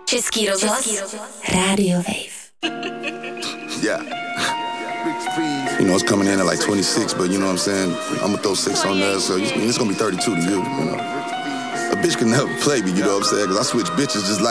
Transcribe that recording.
Český rozhlas Radio Wave. Yeah. You know, it's coming in at like 26, but you know what I'm saying? I'm gonna throw 6 on there, so it's gonna be 32 to you, you know? A bitch can never play me, you know what I'm saying? Cause I switch bitches just like